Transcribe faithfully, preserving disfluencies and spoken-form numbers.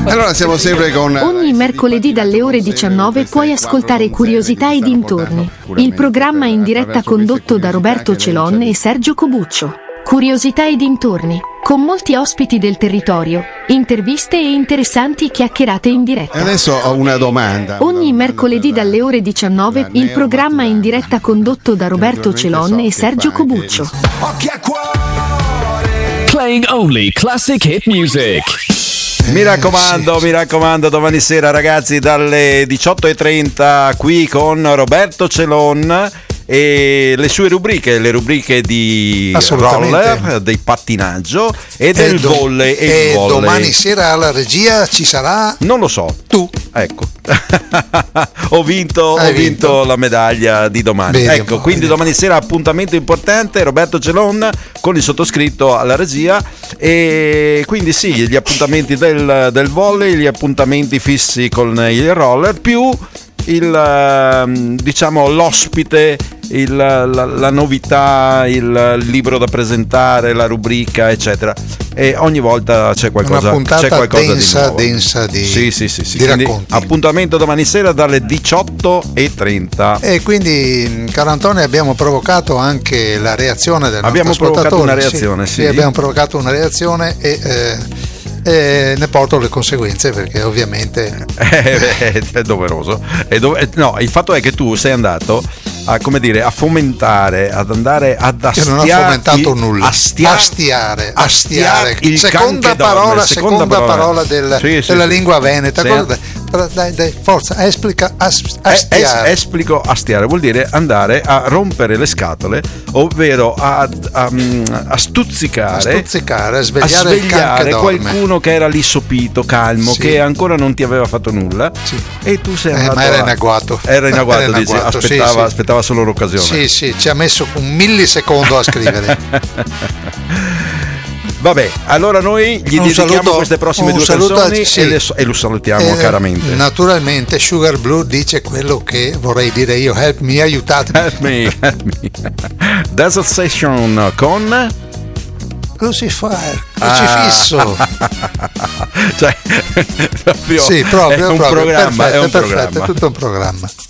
Allora siamo sempre con... Ogni mercoledì dalle ore diciannove puoi ascoltare Curiosità e dintorni, il programma in diretta condotto da Roberto Celon e Sergio Cobuccio. Curiosità e dintorni, con molti ospiti del territorio, interviste e interessanti chiacchierate in diretta. Adesso ho una domanda. Ogni mercoledì dalle ore diciannove il programma in diretta condotto da Roberto Celon e Sergio Cobuccio. Playing only classic hit music. Mi raccomando, mi raccomando, domani sera ragazzi dalle diciotto e trenta qui con Roberto Celon e le sue rubriche, le rubriche di roller, del pattinaggio e del e do- volley e, e il volley. Domani sera alla regia ci sarà? Non lo so. Tu. Ecco. ho vinto, ho vinto. vinto la medaglia di domani. Vedi, ecco, quindi domani sera appuntamento importante, Roberto Celon con il sottoscritto alla regia e quindi sì, gli appuntamenti del, del volley, gli appuntamenti fissi con il roller più il diciamo l'ospite, il, la, la novità, il libro da presentare, la rubrica eccetera, e ogni volta c'è qualcosa, una puntata c'è qualcosa densa, di nuovo. densa di, sì, sì, sì, sì. di Quindi racconti. Appuntamento domani sera dalle diciotto e trenta. E quindi, caro Antonio, abbiamo provocato anche la reazione del abbiamo nostro ascoltatore. provocato una reazione, sì, sì. sì abbiamo provocato una reazione e eh, e ne porto le conseguenze perché ovviamente è, è doveroso è dove, no, il fatto è che tu sei andato a, come dire, a fomentare, ad andare ad astiare. Io non ho fomentato il, nulla. Astia, astiare, astiare. Il seconda parola, seconda, seconda parola, parola del, sì, sì, della sì. lingua veneta. Sì. Dai, dai, forza, esplica as, astiare. Es, esplico astiare vuol dire andare a rompere le scatole, ovvero a, a, a stuzzicare, a stuzzicare, a svegliare, a svegliare il can che qualcuno che era lì sopito, calmo, sì. che ancora non ti aveva fatto nulla, sì. e tu sei eh, andato ma era a, in agguato. Era in agguato, era in dici, agguato aspettava, sì, sì. aspettava solo l'occasione. Sì, sì, ci ha messo un millisecondo a scrivere. Vabbè, allora noi gli un dedichiamo saluto, queste prossime due canzoni a, sì. e, le, e lo salutiamo eh, caramente. Naturalmente Sugar Blue dice quello che vorrei dire io. Help me, aiutatemi. Help me, help me. Desert Session con Crucifier, crocifisso. Ah. Cioè, proprio, sì, proprio, è un proprio, programma, perfetto, è un perfetto, programma. è tutto un programma.